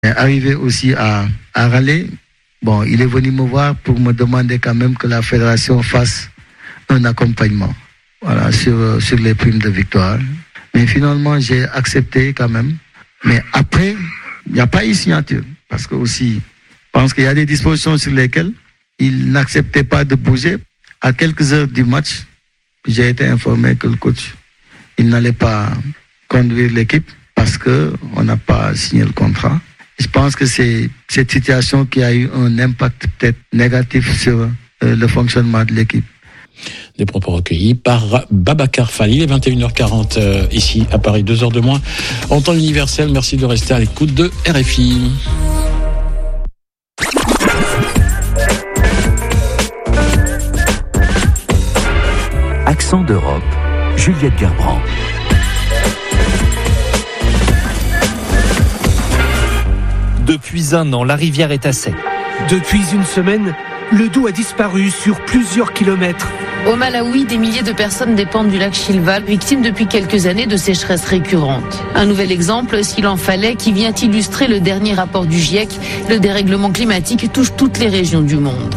Arrivé aussi à Raleigh, bon, il est venu me voir pour me demander quand même que la fédération fasse un accompagnement, voilà, sur les primes de victoire. Mais finalement, j'ai accepté quand même. Mais après, il n'y a pas eu signature. Parce que aussi, je pense qu'il y a des dispositions sur lesquelles il n'acceptait pas de bouger. À quelques heures du match, j'ai été informé que le coach, il n'allait pas conduire l'équipe parce qu'on n'a pas signé le contrat. Je pense que c'est cette situation qui a eu un impact peut-être négatif sur le fonctionnement de l'équipe. Des propos recueillis par Babacar Fall. Il est 21h40 ici à Paris, 2h de moins. En temps universel, merci de rester à l'écoute de RFI. Accent d'Europe, Juliette Gerbrand. Depuis un an, la rivière est à sec. Depuis une semaine, le Doubs a disparu sur plusieurs kilomètres. Au Malawi, des milliers de personnes dépendent du lac Chilval, victimes depuis quelques années de sécheresses récurrentes. Un nouvel exemple, s'il en fallait, qui vient illustrer le dernier rapport du GIEC. Le dérèglement climatique touche toutes les régions du monde.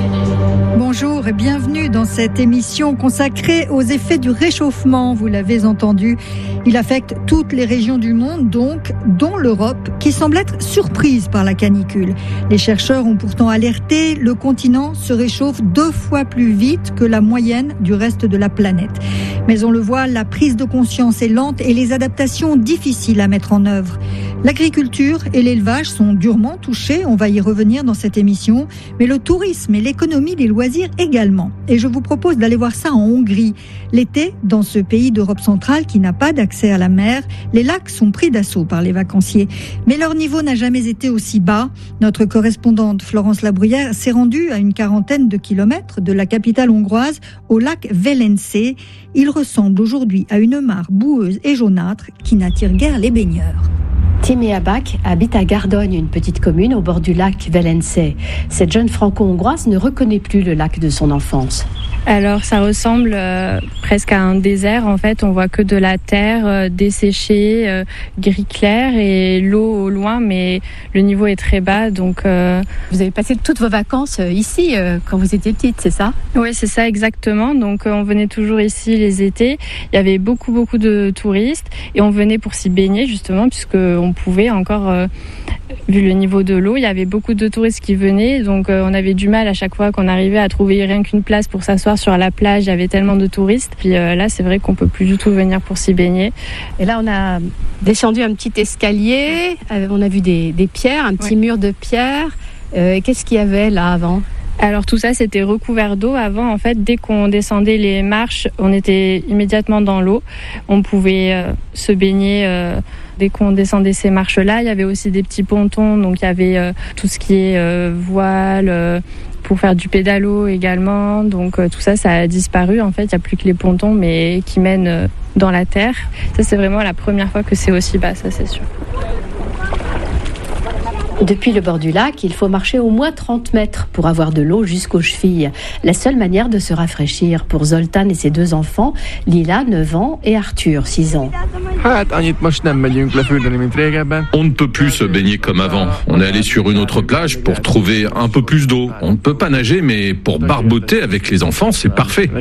Bonjour et bienvenue dans cette émission consacrée aux effets du réchauffement. Vous l'avez entendu, il affecte toutes les régions du monde, donc, dont l'Europe, qui semble être surprise par la canicule. Les chercheurs ont pourtant alerté, le continent se réchauffe 2 fois plus vite que la moyenne du reste de la planète. Mais on le voit, la prise de conscience est lente et les adaptations difficiles à mettre en œuvre. L'agriculture et l'élevage sont durement touchés, on va y revenir dans cette émission, mais le tourisme et l'économie des loisirs également. Et je vous propose d'aller voir ça en Hongrie. L'été, dans ce pays d'Europe centrale qui n'a pas d'accès à la mer, les lacs sont pris d'assaut par les vacanciers. Mais leur niveau n'a jamais été aussi bas. Notre correspondante Florence Labruyère s'est rendue à une 40aine de kilomètres de la capitale hongroise, au lac Velence. Il ressemble aujourd'hui à une mare boueuse et jaunâtre qui n'attire guère les baigneurs. Timea Bak habite à Gardogne, une petite commune au bord du lac Velence. Cette jeune franco-hongroise ne reconnaît plus le lac de son enfance. Alors ça ressemble presque à un désert. En fait, on voit que de la terre desséchée, gris clair et l'eau au loin, mais le niveau est très bas. Donc, vous avez passé toutes vos vacances ici quand vous étiez petite, c'est ça ? Oui, c'est ça exactement. Donc on venait toujours ici les étés. Il y avait beaucoup de touristes et on venait pour s'y baigner justement puisque on pouvait encore, vu le niveau de l'eau, il y avait beaucoup de touristes qui venaient. Donc on avait du mal à chaque fois qu'on arrivait à trouver rien qu'une place pour s'asseoir sur la plage, il y avait tellement de touristes. Puis là, c'est vrai qu'on peut plus du tout venir pour s'y baigner. Et là, on a descendu un petit escalier, on a vu des pierres, un petit mur de pierres. Qu'est-ce qu'il y avait là avant ? Alors tout ça, c'était recouvert d'eau. Avant, en fait, dès qu'on descendait les marches, on était immédiatement dans l'eau. On pouvait se baigner dès qu'on descendait ces marches-là. Il y avait aussi des petits pontons, donc il y avait tout ce qui est voile, pour faire du pédalo également. Donc tout ça, ça a disparu. En fait, il n'y a plus que les pontons, mais qui mènent dans la terre. Ça, c'est vraiment la première fois que c'est aussi bas, ça c'est sûr. Depuis le bord du lac, il faut marcher au moins 30 mètres pour avoir de l'eau jusqu'aux chevilles. La seule manière de se rafraîchir pour Zoltán et ses 2 enfants, Lila, 9 ans, et Arthur, 6 ans. On ne peut plus se baigner comme avant. On est allé sur une autre plage pour trouver un peu plus d'eau. On ne peut pas nager, mais pour barboter avec les enfants, c'est parfait.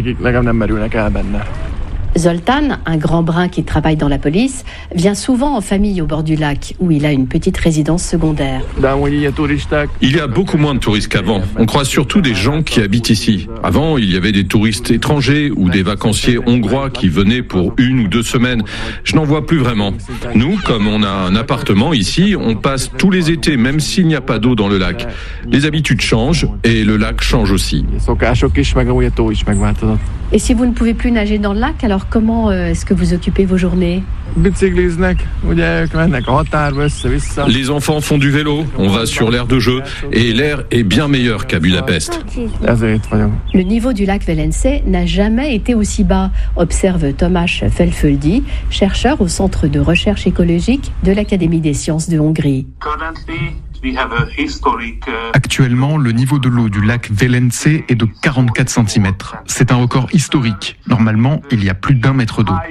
Zoltán, un grand brun qui travaille dans la police, vient souvent en famille au bord du lac, où il a une petite résidence secondaire. Il y a beaucoup moins de touristes qu'avant. On croise surtout des gens qui habitent ici. Avant, il y avait des touristes étrangers ou des vacanciers hongrois qui venaient pour 1 ou 2 semaines. Je n'en vois plus vraiment. Nous, comme on a un appartement ici, on passe tous les étés, même s'il n'y a pas d'eau dans le lac. Les habitudes changent et le lac change aussi. Et si vous ne pouvez plus nager dans le lac, alors comment est-ce que vous occupez vos journées ? Les enfants font du vélo, on va sur l'aire de jeu et l'air est bien meilleur qu'à Budapest. Le niveau du lac Velence n'a jamais été aussi bas, observe Tomáš Felföldi, chercheur au Centre de recherche écologique de l'Académie des sciences de Hongrie. Actuellement, le niveau de l'eau du lac Velence est de 44 cm. C'est un record historique. Normalement, il y a plus d'1 mètre d'eau.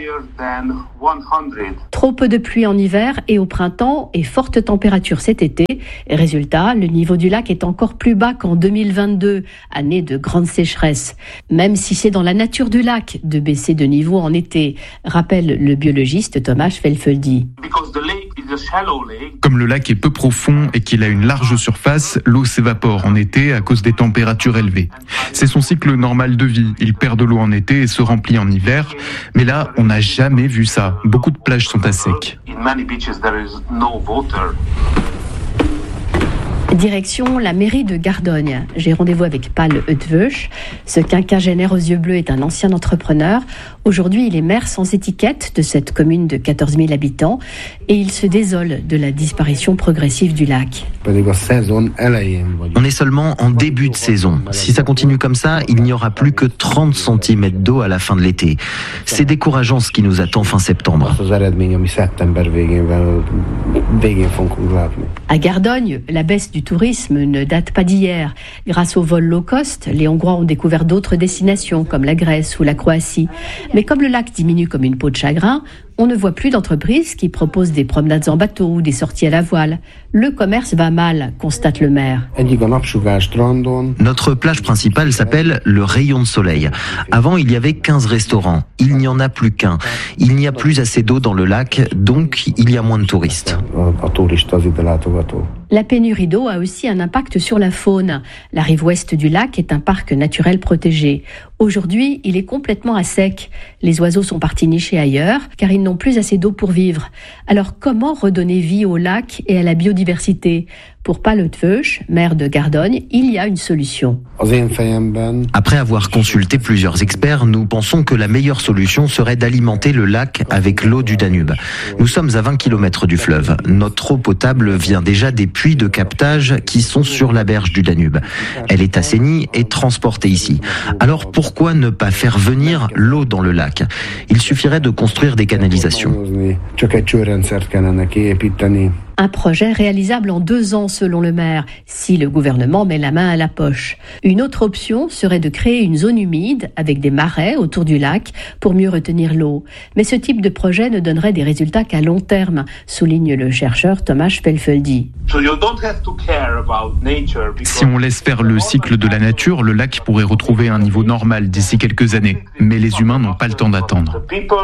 Trop peu de pluie en hiver et au printemps et fortes températures cet été. Résultat, le niveau du lac est encore plus bas qu'en 2022, année de grande sécheresse. Même si c'est dans la nature du lac de baisser de niveau en été, rappelle le biologiste Thomas Felfeldi. Comme le lac est peu profond et qu'il a une large surface, l'eau s'évapore en été à cause des températures élevées. C'est son cycle normal de vie. Il perd de l'eau en été et se remplit en hiver. Mais là, on n'a jamais vu ça. Beaucoup de plages sont à sec. Direction la mairie de Gardogne. J'ai rendez-vous avec Paul Eötvös. Ce quinquagénaire aux yeux bleus est un ancien entrepreneur. Aujourd'hui, il est maire sans étiquette de cette commune de 14 000 habitants et il se désole de la disparition progressive du lac. On est seulement en début de saison. Si ça continue comme ça, il n'y aura plus que 30 cm d'eau à la fin de l'été. C'est décourageant ce qui nous attend fin septembre. À Gardogne, la baisse du tourisme ne date pas d'hier. Grâce au vol low cost, les Hongrois ont découvert d'autres destinations comme la Grèce ou la Croatie. Mais comme le lac diminue comme une peau de chagrin, on ne voit plus d'entreprises qui proposent des promenades en bateau ou des sorties à la voile. Le commerce va mal, constate le maire. Notre plage principale s'appelle le Rayon de Soleil. Avant, il y avait 15 restaurants. Il n'y en a plus qu'un. Il n'y a plus assez d'eau dans le lac, donc il y a moins de touristes. La pénurie d'eau a aussi un impact sur la faune. La rive ouest du lac est un parc naturel protégé. Aujourd'hui, il est complètement à sec. Les oiseaux sont partis nicher ailleurs, car ils n'ont plus assez d'eau pour vivre. Alors comment redonner vie au lac et à la biodiversité ? Pour Paul Eötvös, maire de Gardogne, il y a une solution. Après avoir consulté plusieurs experts, nous pensons que la meilleure solution serait d'alimenter le lac avec l'eau du Danube. Nous sommes à 20 km du fleuve. Notre eau potable vient déjà des puits de captage qui sont sur la berge du Danube. Elle est assainie et transportée ici. Alors pourquoi ne pas faire venir l'eau dans le lac ? Il suffirait de construire des canalisations. Un projet réalisable en 2 ans selon le maire, si le gouvernement met la main à la poche. Une autre option serait de créer une zone humide avec des marais autour du lac pour mieux retenir l'eau. Mais ce type de projet ne donnerait des résultats qu'à long terme, souligne le chercheur Thomas Felfeldi. Si on laisse faire le cycle de la nature, le lac pourrait retrouver un niveau normal d'ici quelques années. Mais les humains n'ont pas le temps d'attendre.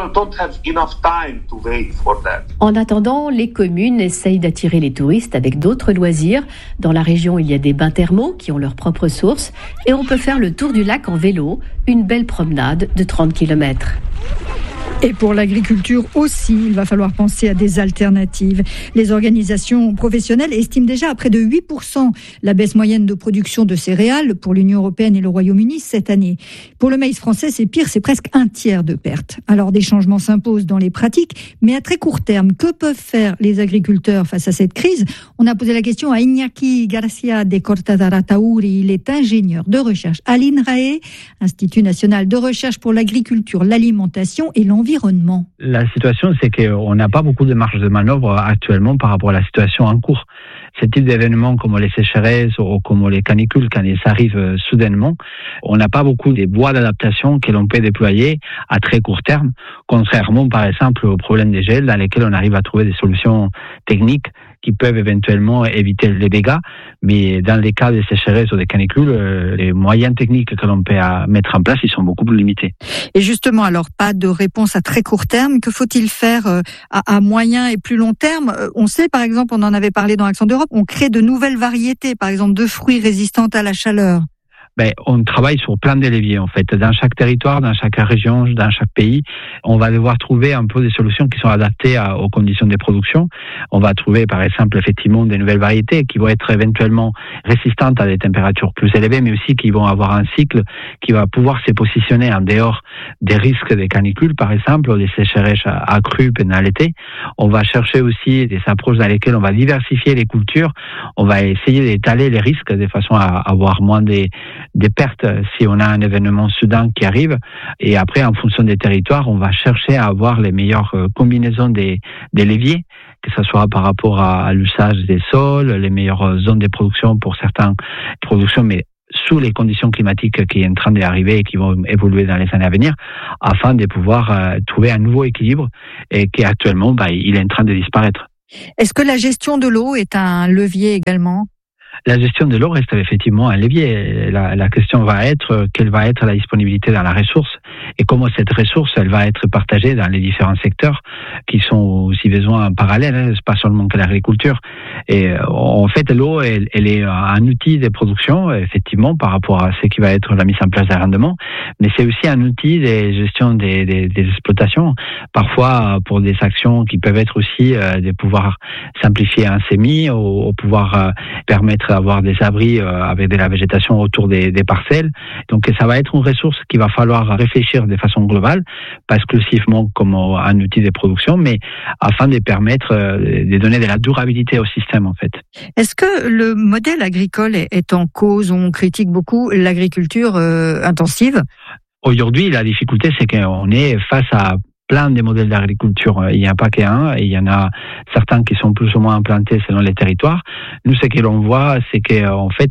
En attendant, les communes essayent d'attirer les touristes avec d'autres loisirs. Dans la région, il y a des bains thermaux qui ont leur propre source et on peut faire le tour du lac en vélo, une belle promenade de 30 km. Et pour l'agriculture aussi, il va falloir penser à des alternatives. Les organisations professionnelles estiment déjà à près de 8% la baisse moyenne de production de céréales pour l'Union européenne et le Royaume-Uni cette année. Pour le maïs français, c'est pire, c'est presque 1/3 de perte. Alors des changements s'imposent dans les pratiques, mais à très court terme, que peuvent faire les agriculteurs face à cette crise ? On a posé la question à Iñaki Garcia de Cortazaratauri. Il est ingénieur de recherche à l'INRAE, Institut national de recherche pour l'agriculture, l'alimentation et l'environnement. La situation, c'est qu'on n'a pas beaucoup de marge de manœuvre actuellement par rapport à la situation en cours. Ce type d'événements comme les sécheresses ou comme les canicules, quand ils arrivent soudainement, on n'a pas beaucoup de voies d'adaptation que l'on peut déployer à très court terme, contrairement par exemple aux problèmes des gels dans lesquels on arrive à trouver des solutions techniques qui peuvent éventuellement éviter les dégâts. Mais dans les cas des sécheresses ou des canicules, les moyens techniques que l'on peut mettre en place, ils sont beaucoup plus limités. Et justement, alors, pas de réponse à très court terme. Que faut-il faire à moyen et plus long terme ? On sait, par exemple, on en avait parlé dans Accent d'Europe, on crée de nouvelles variétés, par exemple, de fruits résistants à la chaleur. On travaille sur plein de leviers, en fait. Dans chaque territoire, dans chaque région, dans chaque pays, on va devoir trouver un peu des solutions qui sont adaptées aux conditions de production. On va trouver, par exemple, effectivement, des nouvelles variétés qui vont être éventuellement résistantes à des températures plus élevées, mais aussi qui vont avoir un cycle qui va pouvoir se positionner en dehors des risques des canicules, par exemple, ou des sécheresses accrues pendant l'été. On va chercher aussi des approches dans lesquelles on va diversifier les cultures. On va essayer d'étaler les risques de façon à avoir moins des des pertes si on a un événement soudain qui arrive. Et après, en fonction des territoires, on va chercher à avoir les meilleures combinaisons des leviers, que ce soit par rapport à l'usage des sols, les meilleures zones de production pour certaines productions, mais sous les conditions climatiques qui sont en train d'arriver et qui vont évoluer dans les années à venir, afin de pouvoir trouver un nouveau équilibre et qui actuellement, il est en train de disparaître. Est-ce que la gestion de l'eau est un levier également ? La gestion de l'eau reste effectivement un levier. La question va être quelle va être la disponibilité dans la ressource et comment cette ressource elle va être partagée dans les différents secteurs qui sont aussi besoin en parallèle, c'est pas seulement que l'agriculture. Et en fait, l'eau, elle est un outil de production effectivement par rapport à ce qui va être la mise en place des rendements, mais c'est aussi un outil de gestion des exploitations. Parfois pour des actions qui peuvent être aussi de pouvoir simplifier un semis ou pouvoir permettre d'avoir des abris avec de la végétation autour des parcelles. Donc ça va être une ressource qu'il va falloir réfléchir de façon globale, pas exclusivement comme un outil de production, mais afin de permettre de donner de la durabilité au système en fait. Est-ce que le modèle agricole est en cause? On critique beaucoup l'agriculture intensive. Aujourd'hui, la difficulté, c'est qu'on est face à plein de modèles d'agriculture. Il n'y a pas qu'un, il y en a certains qui sont plus ou moins implantés selon les territoires. Nous, ce que l'on voit, c'est que en fait,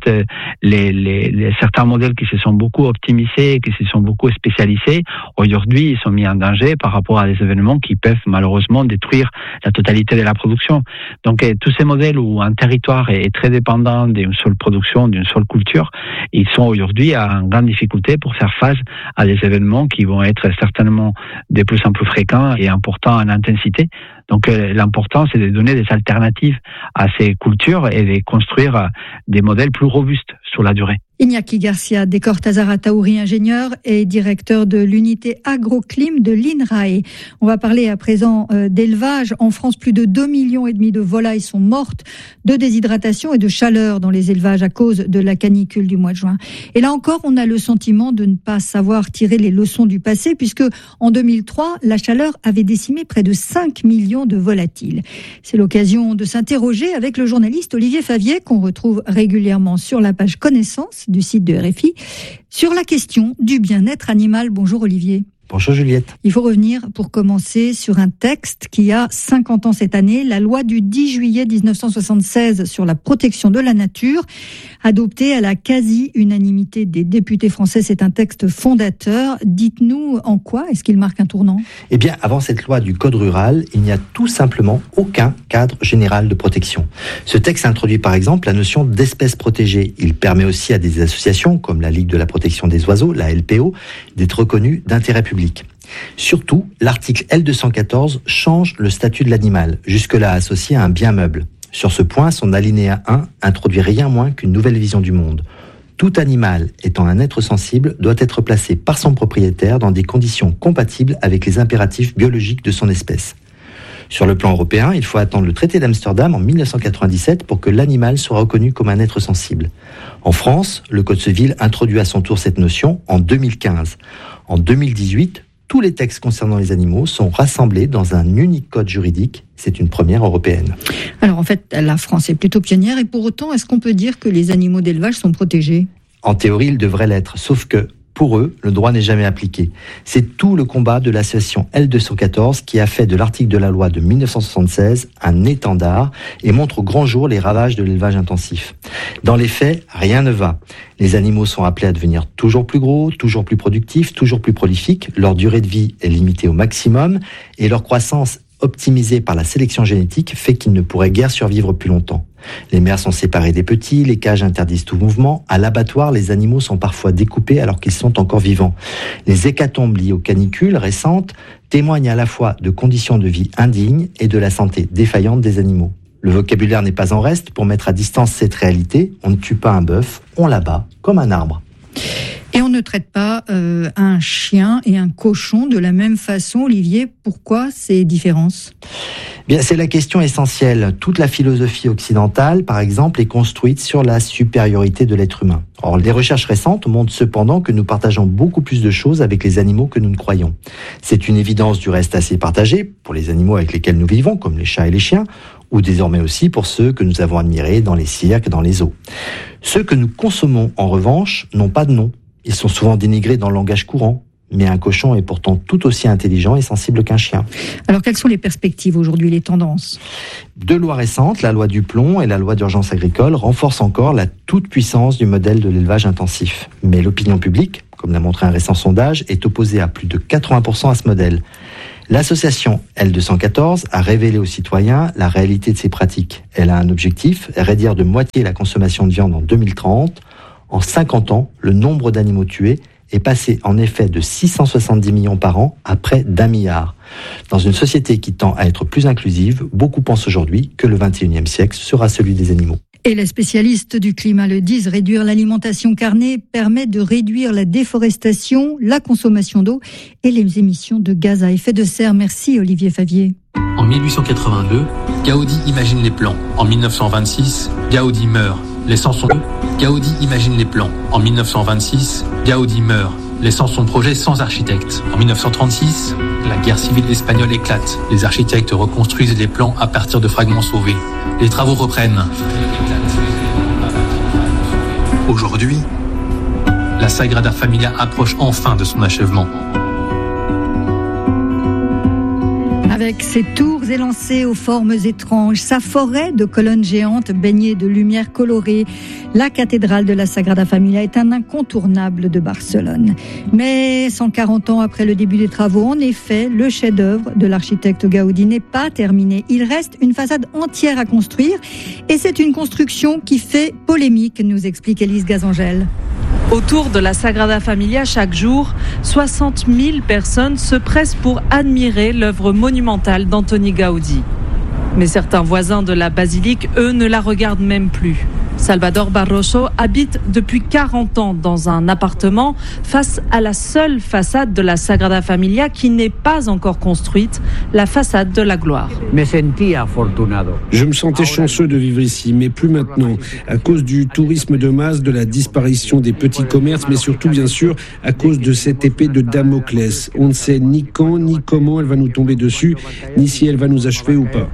les certains modèles qui se sont beaucoup optimisés, qui se sont beaucoup spécialisés, aujourd'hui, ils sont mis en danger par rapport à des événements qui peuvent malheureusement détruire la totalité de la production. Donc, tous ces modèles où un territoire est très dépendant d'une seule production, d'une seule culture, ils sont aujourd'hui en grande difficulté pour faire face à des événements qui vont être certainement de plus en plus fréquents et importants en intensité. Donc l'important, c'est de donner des alternatives à ces cultures et de construire des modèles plus robustes sur la durée. Iñaki Garcia, Décor Tazarataouri, ingénieur et directeur de l'unité agroclim de l'INRAE. On va parler à présent d'élevage. En France, plus de 2,5 millions de volailles sont mortes de déshydratation et de chaleur dans les élevages à cause de la canicule du mois de juin. Et là encore, on a le sentiment de ne pas savoir tirer les leçons du passé, puisque en 2003, la chaleur avait décimé près de 5 millions de volatiles. C'est l'occasion de s'interroger avec le journaliste Olivier Favier, qu'on retrouve régulièrement sur la page Connaissance du site de RFI, sur la question du bien-être animal. Bonjour Olivier. Bonjour Juliette. Il faut revenir pour commencer sur un texte qui a 50 ans cette année, la loi du 10 juillet 1976 sur la protection de la nature, adoptée à la quasi-unanimité des députés français. C'est un texte fondateur. Dites-nous en quoi est-ce qu'il marque un tournant ? Eh bien, avant cette loi du Code rural, il n'y a tout simplement aucun cadre général de protection. Ce texte introduit par exemple la notion d'espèce protégée. Il permet aussi à des associations comme la Ligue de la protection des oiseaux, la LPO, d'être reconnues d'intérêt public. Surtout, l'article L214 change le statut de l'animal, jusque-là associé à un bien meuble. Sur ce point, son alinéa 1 introduit rien moins qu'une nouvelle vision du monde. Tout animal étant un être sensible doit être placé par son propriétaire dans des conditions compatibles avec les impératifs biologiques de son espèce. Sur le plan européen, il faut attendre le traité d'Amsterdam en 1997 pour que l'animal soit reconnu comme un être sensible. En France, le Code civil introduit à son tour cette notion en 2015. En 2018, tous les textes concernant les animaux sont rassemblés dans un unique code juridique. C'est une première européenne. Alors en fait, la France est plutôt pionnière et pour autant, est-ce qu'on peut dire que les animaux d'élevage sont protégés ? En théorie, ils devraient l'être, sauf que pour eux, le droit n'est jamais appliqué. C'est tout le combat de l'association L214 qui a fait de l'article de la loi de 1976 un étendard et montre au grand jour les ravages de l'élevage intensif. Dans les faits, rien ne va. Les animaux sont appelés à devenir toujours plus gros, toujours plus productifs, toujours plus prolifiques. Leur durée de vie est limitée au maximum et leur croissance optimisée par la sélection génétique fait qu'ils ne pourraient guère survivre plus longtemps. Les mères sont séparées des petits, les cages interdisent tout mouvement. À l'abattoir, les animaux sont parfois découpés alors qu'ils sont encore vivants. Les hécatombes liées aux canicules récentes témoignent à la fois de conditions de vie indignes et de la santé défaillante des animaux. Le vocabulaire n'est pas en reste pour mettre à distance cette réalité. On ne tue pas un bœuf, on l'abat comme un arbre. Et on ne traite pas un chien et un cochon de la même façon. Olivier, pourquoi ces différences ? Bien, c'est la question essentielle. Toute la philosophie occidentale, par exemple, est construite sur la supériorité de l'être humain. Or, les recherches récentes montrent cependant que nous partageons beaucoup plus de choses avec les animaux que nous ne croyons. C'est une évidence du reste assez partagée pour les animaux avec lesquels nous vivons, comme les chats et les chiens, ou désormais aussi pour ceux que nous avons admirés dans les cirques, dans les zoos. Ceux que nous consommons, en revanche, n'ont pas de nom. Ils sont souvent dénigrés dans le langage courant. Mais un cochon est pourtant tout aussi intelligent et sensible qu'un chien. Alors, quelles sont les perspectives aujourd'hui, les tendances ? 2 lois récentes, la loi du plomb et la loi d'urgence agricole, renforcent encore la toute-puissance du modèle de l'élevage intensif. Mais l'opinion publique, comme l'a montré un récent sondage, est opposée à plus de 80% à ce modèle. L'association L214 a révélé aux citoyens la réalité de ces pratiques. Elle a un objectif, réduire de moitié la consommation de viande en 2030. En 50 ans, le nombre d'animaux tués est passé en effet de 670 millions par an à près d'1 milliard. Dans une société qui tend à être plus inclusive, beaucoup pensent aujourd'hui que le 21e siècle sera celui des animaux. Et les spécialistes du climat le disent, réduire l'alimentation carnée permet de réduire la déforestation, la consommation d'eau et les émissions de gaz à effet de serre. Merci Olivier Favier. En 1882, Gaudi imagine les plans. En 1926, Gaudi meurt, laissant son... Gaudi imagine les plans. En 1926, Gaudi meurt, laissant son projet sans architecte. En 1936, la guerre civile espagnole éclate. Les architectes reconstruisent les plans à partir de fragments sauvés. Les travaux reprennent. Aujourd'hui, la Sagrada Familia approche enfin de son achèvement. Avec ses tours élancées aux formes étranges, sa forêt de colonnes géantes baignée de lumière colorée, la cathédrale de la Sagrada Familia est un incontournable de Barcelone. Mais 140 ans après le début des travaux, en effet, le chef-d'œuvre de l'architecte Gaudi n'est pas terminé. Il reste une façade entière à construire et c'est une construction qui fait polémique, nous explique Élise Gazangel. Autour de la Sagrada Familia, chaque jour, 60 000 personnes se pressent pour admirer l'œuvre monumentale d'Antoni Gaudi. Mais certains voisins de la basilique, eux, ne la regardent même plus. Salvador Barroso habite depuis 40 ans dans un appartement face à la seule façade de la Sagrada Familia qui n'est pas encore construite, la façade de la gloire. Je me sentais chanceux de vivre ici, mais plus maintenant, à cause du tourisme de masse, de la disparition des petits commerces, mais surtout, bien sûr, à cause de cette épée de Damoclès. On ne sait ni quand, ni comment elle va nous tomber dessus, ni si elle va nous achever ou pas.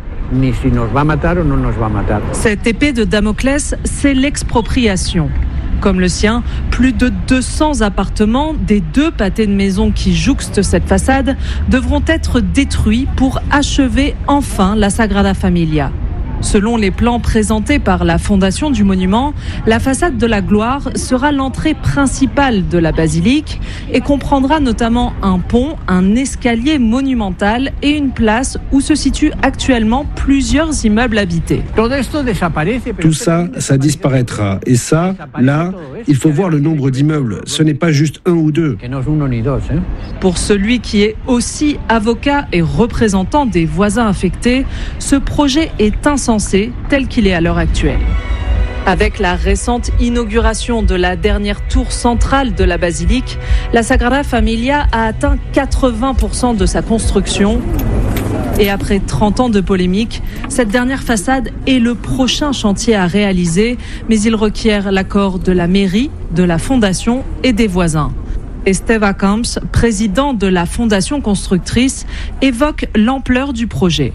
Cette épée de Damoclès, c'est l'expropriation. Comme le sien, plus de 200 appartements des 2 pâtés de maison qui jouxtent cette façade devront être détruits pour achever enfin la Sagrada Familia. Selon les plans présentés par la Fondation du Monument, la façade de la Gloire sera l'entrée principale de la basilique et comprendra notamment un pont, un escalier monumental et une place où se situent actuellement plusieurs immeubles habités. Tout ça, ça disparaîtra. Et ça, là, il faut voir le nombre d'immeubles. Ce n'est pas juste 1 ou 2. Pour celui qui est aussi avocat et représentant des voisins affectés, ce projet est insensé tel qu'il est à l'heure actuelle. Avec la récente inauguration de la dernière tour centrale de la basilique, la Sagrada Familia a atteint 80% de sa construction. Et après 30 ans de polémique, cette dernière façade est le prochain chantier à réaliser, mais il requiert l'accord de la mairie, de la fondation et des voisins. Esteve Camps, président de la fondation constructrice, évoque l'ampleur du projet.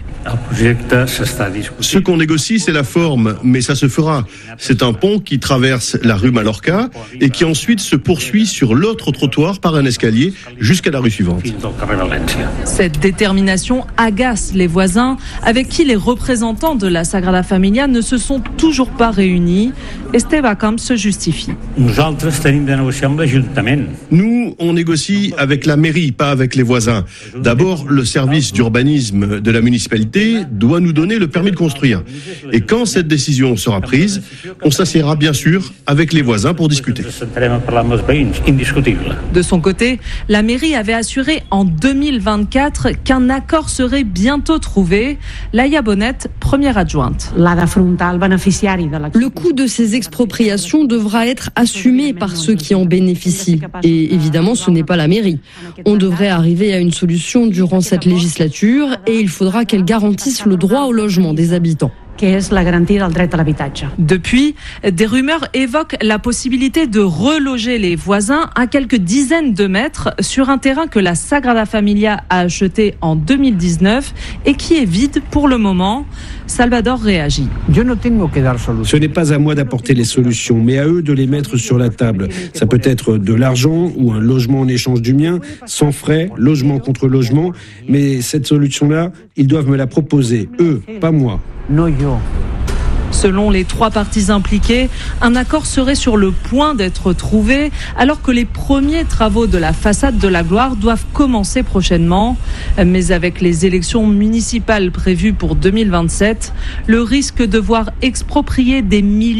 Ce qu'on négocie, c'est la forme, mais ça se fera. C'est un pont qui traverse la rue Mallorca et qui ensuite se poursuit sur l'autre trottoir par un escalier jusqu'à la rue suivante. Cette détermination agace les voisins avec qui les représentants de la Sagrada Familia ne se sont toujours pas réunis. Esteve Camps se justifie. Nous, on négocie avec la mairie, pas avec les voisins. D'abord, le service d'urbanisme de la municipalité doit nous donner le permis de construire. Et quand cette décision sera prise, on s'assiera bien sûr avec les voisins pour discuter. De son côté, la mairie avait assuré en 2024 qu'un accord serait bientôt trouvé. Laïa Bonnet, première adjointe. Le coût de ces expropriations devra être assumé par ceux qui en bénéficient. Et évidemment, ce n'est pas la mairie. On devrait arriver à une solution durant cette législature et il faudra qu'elle garantisse le droit au logement des habitants. Depuis, des rumeurs évoquent la possibilité de reloger les voisins à quelques dizaines de mètres sur un terrain que la Sagrada Familia a acheté en 2019 et qui est vide pour le moment. Salvador réagit. Ce n'est pas à moi d'apporter les solutions, mais à eux de les mettre sur la table. Ça peut être de l'argent ou un logement en échange du mien, sans frais, logement contre logement. Mais cette solution-là, ils doivent me la proposer, eux, pas moi. Selon les 3 parties impliquées, un accord serait sur le point d'être trouvé alors que les premiers travaux de la façade de la Gloire doivent commencer prochainement. Mais avec les élections municipales prévues pour 2027, le risque de voir exproprier des milliers